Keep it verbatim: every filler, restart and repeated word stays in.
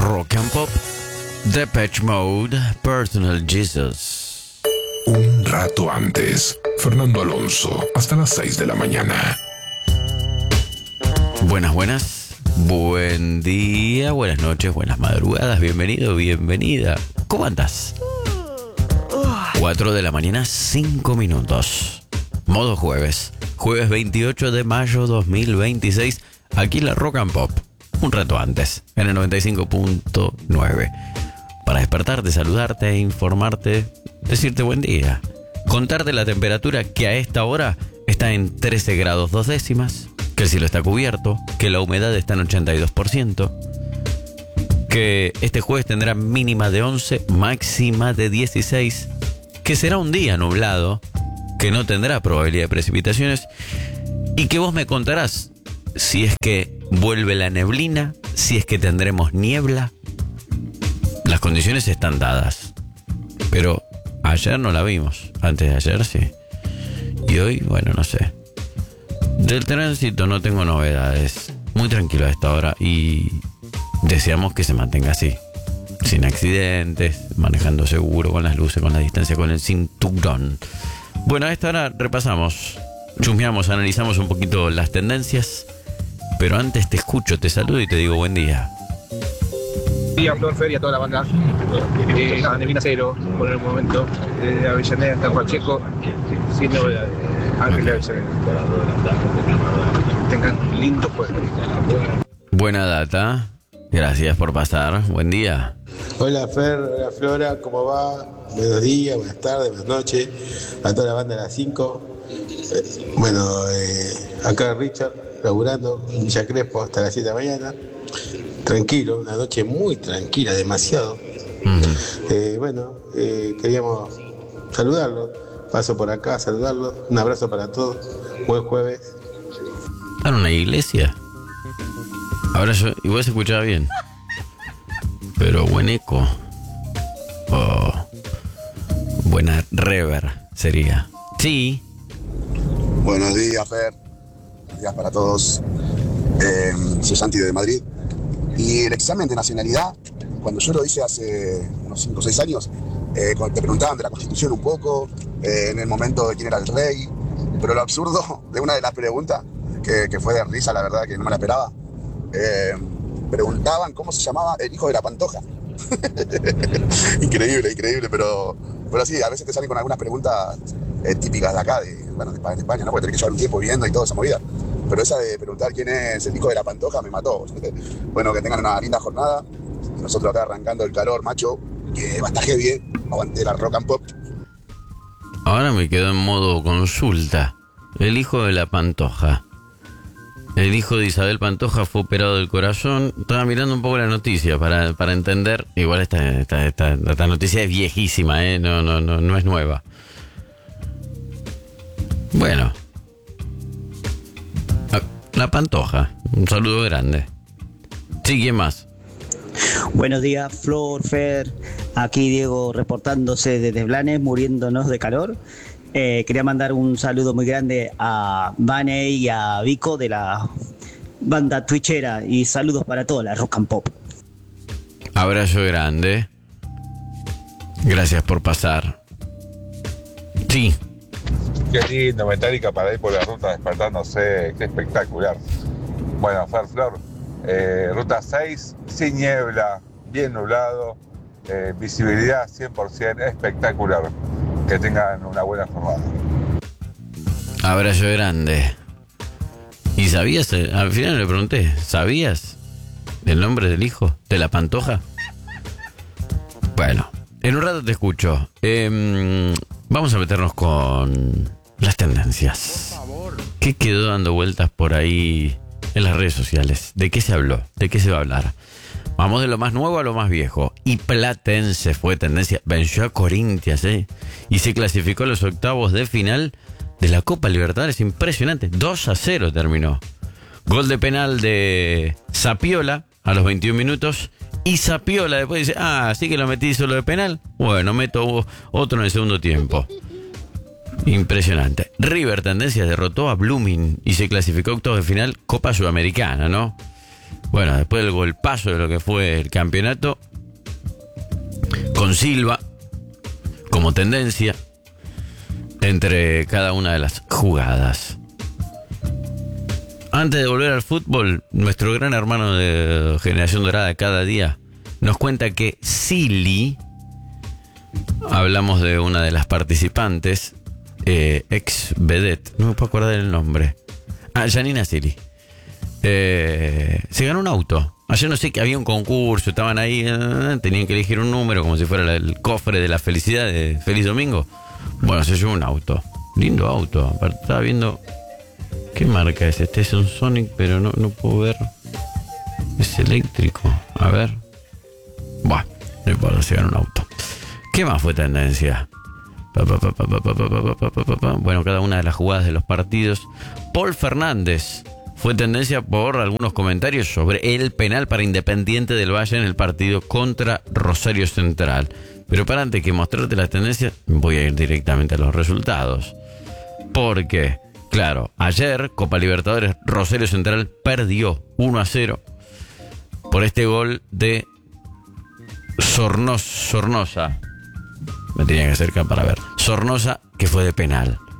Rock and Pop, Depeche Mode, Personal Jesus. Un rato antes, Fernando Alonso, hasta las seis de la mañana. Buenas, buenas. Buen día, buenas noches, buenas madrugadas. Bienvenido, bienvenida. ¿Cómo andas? cuatro de la mañana, cinco minutos. Modo jueves. Jueves veintiocho de mayo dos mil veintiséis. Aquí en la Rock and Pop. Un rato antes, en el noventa y cinco punto nueve. Para despertarte, saludarte, informarte, decirte buen día. Contarte la temperatura que a esta hora está en trece grados dos décimas. Que el cielo está cubierto. Que la humedad está en ochenta y dos por ciento. Que este jueves tendrá mínima de once, máxima de dieciséis. Que será un día nublado. Que no tendrá probabilidad de precipitaciones. Y que vos me contarás si es que vuelve la neblina, si es que tendremos niebla. Las condiciones están dadas. Pero ayer no la vimos. Antes de ayer sí. Y hoy, bueno, no sé. Del tránsito no tengo novedades. Muy tranquilo a esta hora. Y deseamos que se mantenga así. Sin accidentes, manejando seguro, con las luces, con la distancia, con el cinturón. Bueno, a esta hora repasamos, chusmeamos, analizamos un poquito las tendencias. Pero antes te escucho, te saludo y te digo buen día. Buen día, Flor, Fer y a toda la banda. Eh, a Neblina Cero, por el momento. De Avellaneda hasta Pacheco, sin novedades. Ángel de Avellaneda. Tengan lindo jueves. Buena data. Gracias por pasar. Buen día. Hola Fer, hola Flora, ¿cómo va? Buenos días, buenas tardes, buenas noches. A toda la banda de las cinco. Eh, bueno, eh, acá Richard, laburando en Villa Crespo hasta las siete de la mañana. Tranquilo, una noche muy tranquila, demasiado. Uh-huh. Eh, bueno, eh, queríamos saludarlo. Paso por acá a saludarlo. Un abrazo para todos. Buen jueves. ¿En una iglesia? Ahora yo, igual se escuchaba bien. Pero buen eco. Oh, buena rever sería. Sí. Buenos días, Fer. Buenos días para todos. Eh, soy Santi de Madrid. Y el examen de nacionalidad, cuando yo lo hice hace unos cinco o seis años, eh, cuando te preguntaban de la Constitución un poco, eh, en el momento de quién era el rey. Pero lo absurdo de una de las preguntas, que, que fue de risa, la verdad, que no me la esperaba, eh, preguntaban cómo se llamaba el hijo de la Pantoja. Increíble, increíble, pero, pero sí, a veces te salen con algunas preguntas eh, típicas de acá, de, bueno, de España, ¿no? Porque tenés que llevar un tiempo viviendo y toda esa movida. Pero esa de preguntar quién es el hijo de la Pantoja me mató. Bueno, que tengan una linda jornada. Nosotros acá arrancando el calor, macho, que va a estar heavy, aguante la Rock and Pop. Ahora me quedo en modo consulta. El hijo de la Pantoja. El hijo de Isabel Pantoja fue operado del corazón. Estaba mirando un poco la noticia para, para entender. Igual esta, esta, esta, esta noticia es viejísima, ¿eh? No, no, no, no es nueva. Bueno. La Pantoja. Un saludo grande. Sí, ¿quién más? Buenos días, Flor, Fer. Aquí Diego reportándose desde Blanes, muriéndonos de calor. Eh, quería mandar un saludo muy grande a Vane y a Vico de la banda twitchera y saludos para toda la Rock and Pop. Abrazo grande. Gracias por pasar. Sí. Qué lindo, Metallica para ir por la ruta despertándose, qué espectacular. Bueno, Fer, Flor, eh, ruta seis, sin niebla, bien nublado, eh, visibilidad cien por ciento, espectacular. Que tengan una buena jornada. Abrazo grande. ¿Y sabías? Al final le pregunté, ¿sabías el nombre del hijo de la Pantoja? Bueno, en un rato te escucho. Eh, vamos a meternos con las tendencias. ¿Qué quedó dando vueltas por ahí en las redes sociales? ¿De qué se habló? ¿De qué se va a hablar? Vamos de lo más nuevo a lo más viejo. Y Platense fue tendencia. Venció a Corinthians, ¿eh? Y se clasificó a los octavos de final de la Copa Libertadores. Impresionante. dos a cero terminó. Gol de penal de Zapiola a los veintiún minutos. Y Zapiola después dice, ah, ¿sí que lo metí solo de penal? Bueno, meto otro en el segundo tiempo. Impresionante. River Tendencias derrotó a Blooming y se clasificó a octavos de final Copa Sudamericana, ¿no? Bueno, después del golpazo de lo que fue el campeonato, con Silva como tendencia entre cada una de las jugadas. Antes de volver al fútbol, nuestro gran hermano de Generación Dorada cada día nos cuenta que Silly, hablamos de una de las participantes, eh, ex vedette, no me puedo acordar el nombre. Ah, Janina Silly. Eh, se ganó un auto. Ayer no sé que había un concurso, estaban ahí, eh, tenían que elegir un número como si fuera el cofre de la felicidad de Feliz Domingo. Bueno, se llevó un auto. Lindo auto. Aparte, estaba viendo. ¿Qué marca es? Este es un Sonic, pero no, no puedo ver. Es eléctrico. A ver. Buah, no importa, se ganó un auto. ¿Qué más fue tendencia? Pa, pa, pa, pa, pa, pa, pa, pa, pa, pa, pa. Bueno, cada una de las jugadas de los partidos. Paul Fernández fue tendencia por algunos comentarios sobre el penal para Independiente del Valle en el partido contra Rosario Central. Pero para antes que mostrarte las tendencias, voy a ir directamente a los resultados. Porque, claro, ayer Copa Libertadores Rosario Central perdió uno a cero por este gol de Sornos, Sornosa. Me tenía que acercar para ver. Sornosa, que fue de penal.